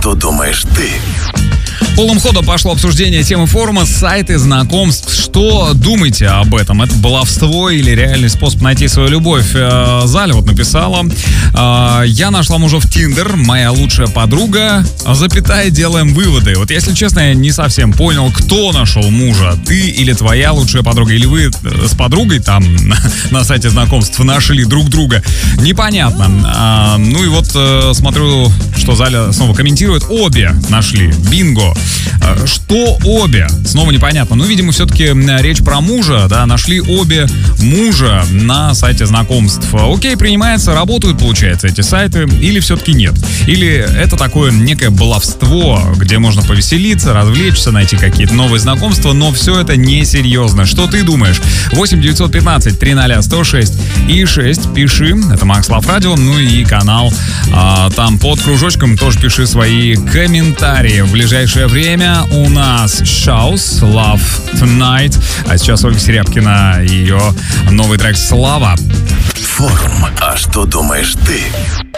что думаешь ты? Полным ходом пошло обсуждение темы форума «Сайты знакомств». Что думаете об этом? Это баловство или реальный способ найти свою любовь? Заля вот написала: «Я нашла мужа в Тиндер, моя лучшая подруга, запятая, делаем выводы». Вот если честно, я не совсем понял, кто нашел мужа, ты или твоя лучшая подруга, или вы с подругой там на сайте знакомств нашли друг друга. Непонятно. Ну и вот смотрю, что Заля снова комментирует: обе нашли, бинго. Что обе? Снова непонятно. Ну, видимо, все-таки речь про мужа, да, нашли обе мужа на сайте знакомств. Окей, принимается, работают, получается, эти сайты, или все-таки нет? Или это такое некое баловство, где можно повеселиться, развлечься, найти какие-то новые знакомства, но все это несерьезно. Что ты думаешь? 8 915 300 106 и 6. Пиши. Это Макс Лав Радио. Ну и канал там под кружочком тоже пиши свои комментарии. В ближайшее время у нас Shouse Love Tonight. А сейчас Ольга Серябкина и ее новый трек «Слава». Форум. А что думаешь ты?